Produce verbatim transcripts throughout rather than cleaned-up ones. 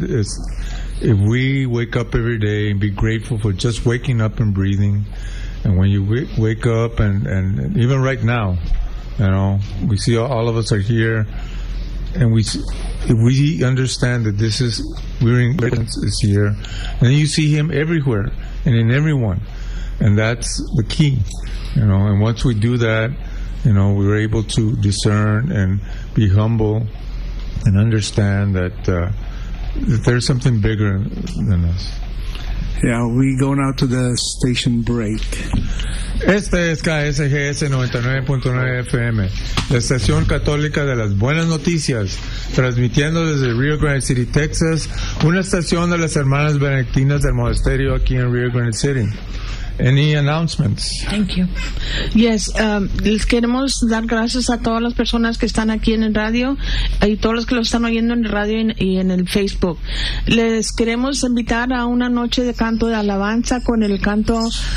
is if we wake up every day and be grateful for just waking up and breathing, and when you w- wake up and, and even right now, you know, we see all, all of us are here, and we if we understand that this is we're in is here, and then you see Him everywhere and in everyone, and that's the key, you know. And once we do that, you know, we're able to discern and be humble and understand that, uh, that there's something bigger than us. Yeah, we go now to the station break. Este es K S G S noventa y nueve punto nueve F M, la estación católica de las buenas noticias, transmitiendo desde Rio Grande City, Texas, una estación de las hermanas benedictinas del monasterio aquí en Rio Grande City. Any announcements? Thank you. Yes, um, les queremos dar gracias a todas las personas que están aquí en el radio y todos los que lo están oyendo en el radio y en el Facebook. Les queremos invitar a una noche de canto de alabanza con el canto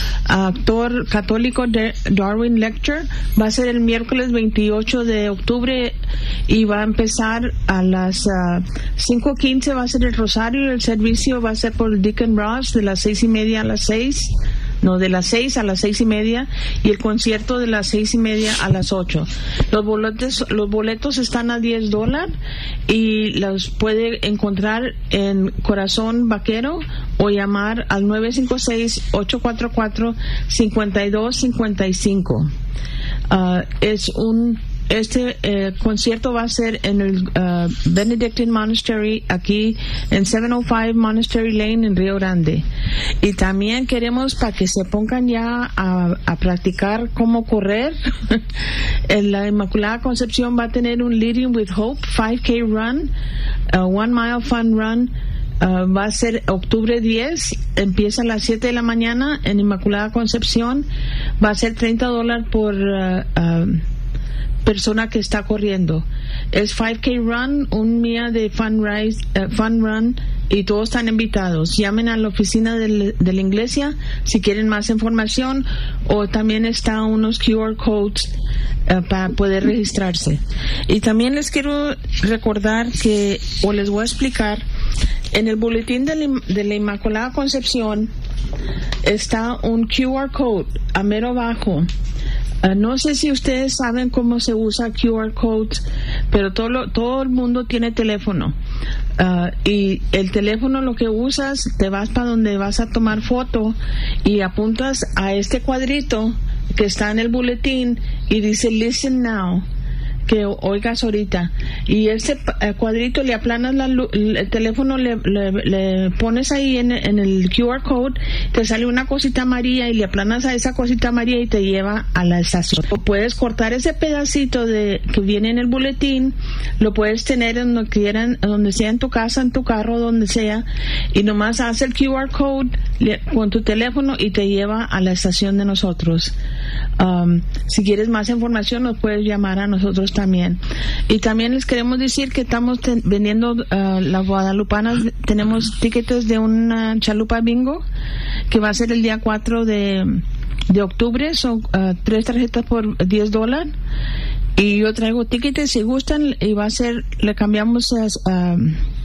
actor católico de Darwin Lecter. Va a ser el miércoles veintiocho de octubre y va a empezar a las uh, cinco quince. Va a ser el rosario y el servicio va a ser por Deacon Ross de las seis y media a las seis. No, de las seis a las seis y media, y el concierto de las seis y media a las ocho. Los boletos, los boletos están a diez dólares y los puede encontrar en Corazón Vaquero o llamar al nueve cinco seis, ocho cuatro cuatro, cinco dos cinco cinco. Uh, es un Este eh, concierto va a ser en el uh, Benedictine Monastery, aquí en setecientos cinco Monastery Lane en Rio Grande. Y también queremos para que se pongan ya a, a practicar cómo correr. En la Inmaculada Concepción va a tener un Leading with Hope five K run, uh, one mile fun run. Uh, va a ser octubre diez, empieza a las siete de la mañana en Inmaculada Concepción. Va a ser treinta dólares por uh, uh, persona que está corriendo. Es five K run, un día de fun, rise, uh, fun run, y todos están invitados. Llamen a la oficina del, de la iglesia si quieren más información, o también está unos Q R codes uh, para poder registrarse. Y también les quiero recordar que, o les voy a explicar, en el boletín de la, de la Inmaculada Concepción está un Q R code a mero abajo. Uh, no sé si ustedes saben cómo se usa Q R codes, pero todo, lo, todo el mundo tiene teléfono. Uh, y el teléfono lo que usas, te vas para donde vas a tomar foto y apuntas a este cuadrito que está en el boletín y dice Listen Now, que oigas ahorita, y ese cuadrito le aplanas la, el teléfono, le, le, le pones ahí en, en el Q R code, te sale una cosita amarilla y le aplanas a esa cosita amarilla y te lleva a la estación. O puedes cortar ese pedacito de que viene en el boletín, lo puedes tener en donde quieran, donde sea, en tu casa, en tu carro, donde sea, y nomás hace el Q R code le, con tu teléfono y te lleva a la estación de nosotros. Um, si quieres más información nos puedes llamar a nosotros también. Y también les queremos decir que estamos ten, vendiendo uh, las guadalupanas. Tenemos tickets de una chalupa bingo que va a ser el día cuatro de, de octubre. Son uh, tres tarjetas por diez dólares, y yo traigo tickets si gustan, y va a ser, le cambiamos las, uh,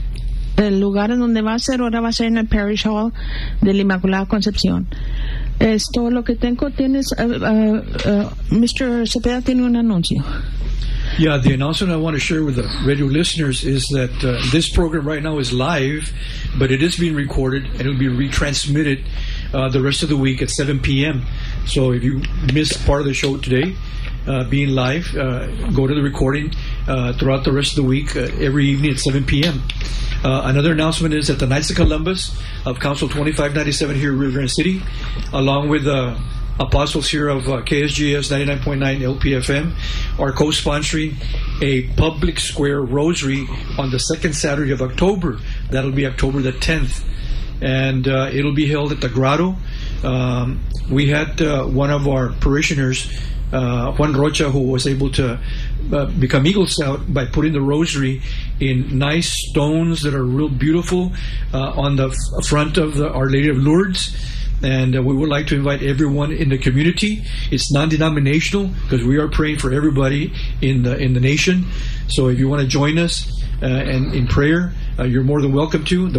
el lugar en donde va a ser. Ahora va a ser en el Parish Hall de la Inmaculada Concepción. Es todo lo que tengo. Tienes uh, uh, uh, mister Cepeda tiene un anuncio. Yeah, the announcement I want to share with the radio listeners is that uh, this program right now is live, but it is being recorded and it will be retransmitted uh, the rest of the week at seven p.m. So if you missed part of the show today, uh, being live, uh, go to the recording uh, throughout the rest of the week, uh, every evening at seven p.m. Uh, another announcement is that the Knights of Columbus of Council twenty-five ninety-seven here in Rio Grande City, along with uh, apostles here of uh, K S G S ninety-nine point nine L P F M, are co-sponsoring a public square rosary on the second Saturday of October. That'll be October the tenth, and uh, it'll be held at the Grotto. Um, we had uh, one of our parishioners, uh, Juan Rocha, who was able to uh, become Eagle Scout by putting the rosary in nice stones that are real beautiful uh, on the f- front of the Our Lady of Lourdes. And uh, we would like to invite everyone in the community. It's non-denominational because we are praying for everybody in the in the nation. So if you want to join us uh, and in prayer, uh, you're more than welcome to. The